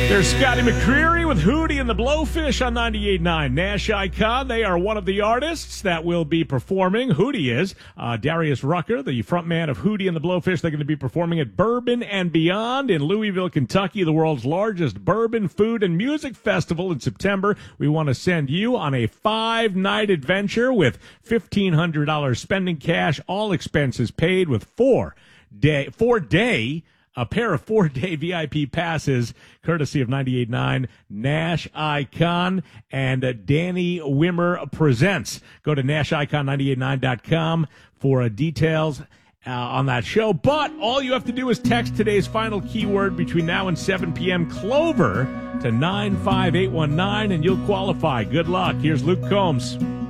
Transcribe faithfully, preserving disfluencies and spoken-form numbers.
There's Scotty McCreery with Hootie and the Blowfish on ninety-eight point nine Nash Icon. They are one of the artists that will be performing. Hootie is. Uh, Darius Rucker, the frontman of Hootie and the Blowfish, they're going to be performing at Bourbon and Beyond in Louisville, Kentucky, the world's largest bourbon, food, and music festival in September. We want to send you on a five-night adventure with fifteen hundred dollars spending cash, all expenses paid, with four day, four-day a pair of four-day V I P passes, courtesy of ninety-eight point nine Nash Icon and uh, Danny Wimmer Presents. Go to nash icon ninety-eight point nine dot com for uh, details uh, on that show. But all you have to do is text today's final keyword between now and seven p.m. Clover to nine five eight one nine, and you'll qualify. Good luck. Here's Luke Combs.